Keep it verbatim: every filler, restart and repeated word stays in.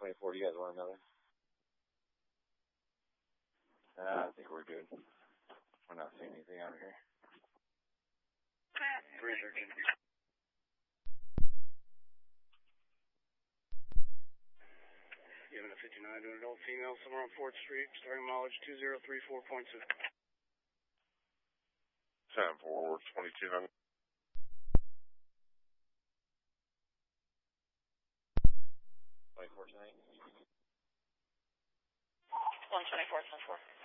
twenty-four, do you guys want another? Uh, I think we're good. We're not seeing anything out here. Three searching. You have a fifty-nine to an adult female somewhere on fourth Street, starting mileage two zero three four point two. ten four, twenty-two hundred. twenty-four tonight? one twenty-four, ten four.